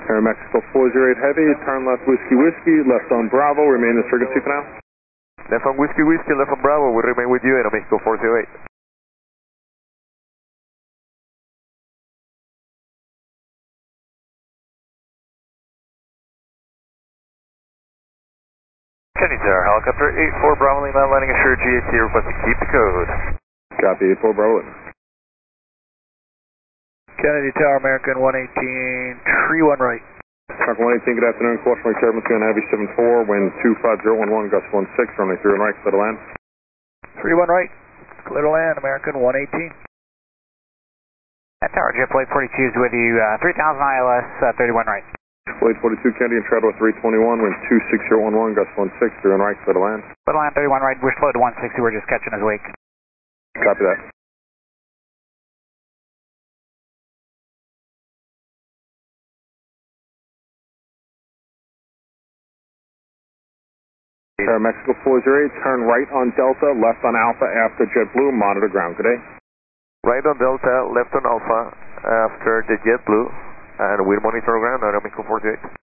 Air Mexico 408 Heavy, turn left Whiskey Whiskey, left on Bravo, remain in this frequency for now. Left on Whiskey Whiskey, left on Bravo, we remain with you, Aeromexico 408. Kennedy Tower, helicopter 84 Bravo Lima, landing assured GAT, requesting keep the code. Copy, 84 Bravo. Kennedy Tower, American 118, tree 1 right. Truck 118, good afternoon, cautionary turbulence on Heavy 74, wind 25011, gust 16, runway 31 right, clear to land. 31 right, clear to land, American 118. That Tower, JetBlade 42 is with you, 3000 ILS, 31 right. Blade 42, Kennedy and Treadwell 321, wind 26011, gust 16, 31 right, clear to land. Clear to land, 31 right, we're slow to 160, we're just catching his wake. Copy that. Air Mexico 408, turn right on Delta, left on Alpha after JetBlue, monitor ground. Good day. Right on Delta, left on Alpha after the JetBlue, and we'll monitor ground, Aeromexico 408.